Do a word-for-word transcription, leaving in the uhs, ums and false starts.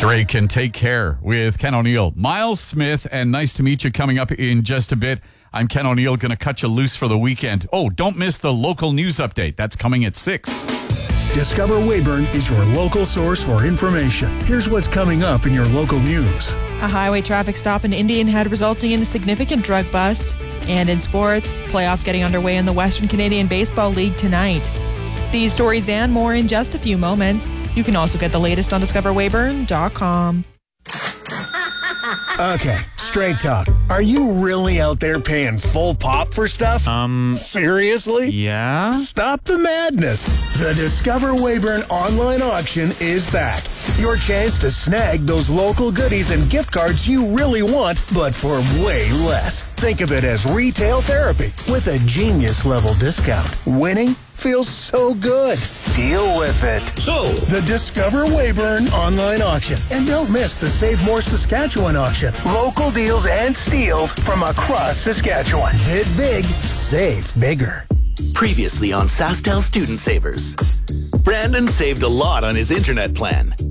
Drake and Take Care with Ken O'Neill. Miles Smith, and nice to meet you coming up in just a bit. I'm Ken O'Neill, going to cut you loose for the weekend. Oh, don't miss the local news update. That's coming at six. Discover Weyburn is your local source for information. Here's what's coming up in your local news. A highway traffic stop in Indian Head resulting in a significant drug bust. And in sports, playoffs getting underway in the Western Canadian Baseball League tonight. These stories and more in just a few moments. You can also get the latest on discover weyburn dot com. Okay, straight talk. Are you really out there paying full pop for stuff? Um, Seriously? yeah? Stop the madness. The Discover Weyburn online auction is back. Your chance to snag those local goodies and gift cards you really want, but for way less. Think of it as retail therapy with a genius level discount. Winning feels so good. Deal with it. So, The Discover Weyburn online auction. And don't miss the Save More Saskatchewan auction. Local deals and steals from across Saskatchewan. Bid big, save bigger. Previously on SaskTel Student Savers. Brandon saved a lot on his internet plan.